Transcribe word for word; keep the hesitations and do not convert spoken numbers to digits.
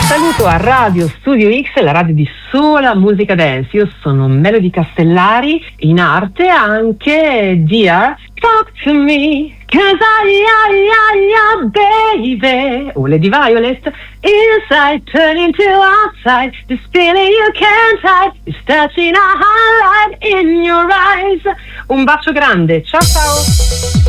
Saluto a Radio Studio X, la radio di sola musica dance. Io sono Melody Castellari, in arte anche Dear Talk to Me, cause I, I, I, I, baby. O Lady Violet, inside turning to outside, this feeling you can't hide, is touching a highlight in your eyes. Un bacio grande, ciao ciao.